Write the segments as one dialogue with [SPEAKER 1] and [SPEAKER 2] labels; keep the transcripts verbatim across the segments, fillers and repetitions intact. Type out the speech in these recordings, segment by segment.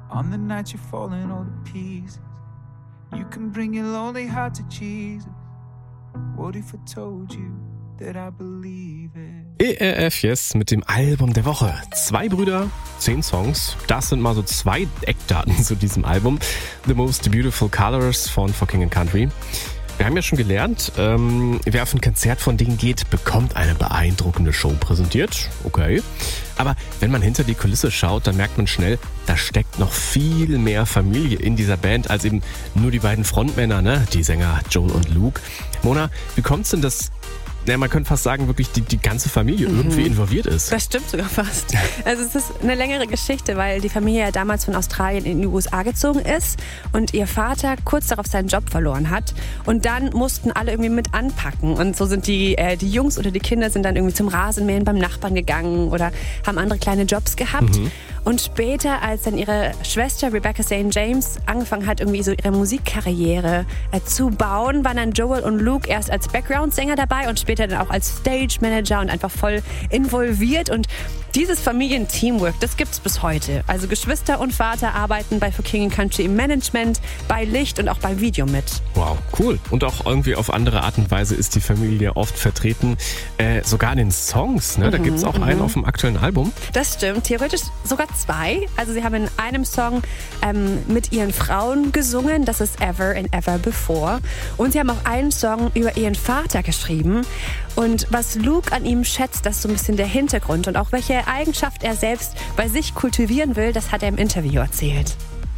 [SPEAKER 1] On the night you're falling all to pieces, you can bring your lonely heart to Jesus. What if I told you that I believe it?
[SPEAKER 2] E R F Yes mit dem Album der Woche. Zwei Brüder, zehn Songs. Das sind mal so zwei Eckdaten zu diesem Album. The Most Beautiful Colors von For King and Country. Wir haben ja schon gelernt, ähm, wer auf ein Konzert von denen geht, bekommt eine beeindruckende Show präsentiert. Okay. Aber wenn man hinter die Kulisse schaut, dann merkt man schnell, da steckt noch viel mehr Familie in dieser Band als eben nur die beiden Frontmänner, ne? Die Sänger Joel und Luke. Mona, wie kommt's denn, dass, ja, man könnte fast sagen, wirklich die, die ganze Familie mhm. irgendwie involviert ist?
[SPEAKER 3] Das stimmt sogar fast. Also es ist eine längere Geschichte, weil die Familie ja damals von Australien in die U S A gezogen ist und ihr Vater kurz darauf seinen Job verloren hat. Und dann mussten alle irgendwie mit anpacken. Und so sind die, äh, die Jungs oder die Kinder sind dann irgendwie zum Rasenmähen beim Nachbarn gegangen oder haben andere kleine Jobs gehabt. Mhm. Und später, als dann ihre Schwester Rebecca Saint James angefangen hat, irgendwie so ihre Musikkarriere äh, zu bauen, waren dann Joel und Luke erst als Background-Sänger dabei und später dann auch als Stage-Manager und einfach voll involviert. Und dieses Familienteamwork, das gibt's bis heute. Also Geschwister und Vater arbeiten bei For King and Country im Management, bei Licht und auch bei Video mit.
[SPEAKER 2] Wow, cool. Und auch irgendwie auf andere Art und Weise ist die Familie oft vertreten. Äh, sogar in den Songs, ne? Da mhm, gibt's auch mhm. einen auf dem aktuellen Album.
[SPEAKER 3] Das stimmt, theoretisch sogar zwei. Also sie haben in einem Song ähm, mit ihren Frauen gesungen, das ist Ever and Ever Before. Und sie haben auch einen Song über ihren Vater geschrieben. Und was Luke an ihm schätzt, das ist so ein bisschen der Hintergrund. Und auch welche Eigenschaft er selbst bei sich kultivieren will, das hat er im Interview erzählt.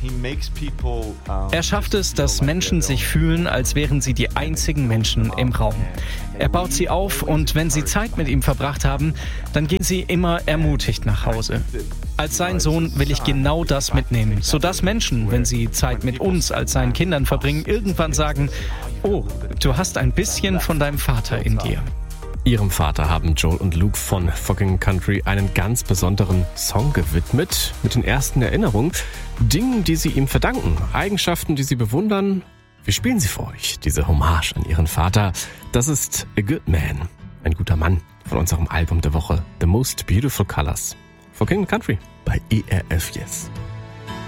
[SPEAKER 4] Er schafft es, dass Menschen sich fühlen, als wären sie die einzigen Menschen im Raum. Er baut sie auf und wenn sie Zeit mit ihm verbracht haben, dann gehen sie immer ermutigt nach Hause. Als sein Sohn will ich genau das mitnehmen, sodass Menschen, wenn sie Zeit mit uns als seinen Kindern verbringen, irgendwann sagen, oh, du hast ein bisschen von deinem Vater in dir.
[SPEAKER 2] Ihrem Vater haben Joel und Luke von For King and Country einen ganz besonderen Song gewidmet, mit den ersten Erinnerungen, Dingen, die sie ihm verdanken, Eigenschaften, die sie bewundern. Wir spielen sie für euch, diese Hommage an ihren Vater. Das ist A Good Man, ein guter Mann, von unserem Album der Woche, The Most Beautiful Colors. For King and Country bei E R F Yes.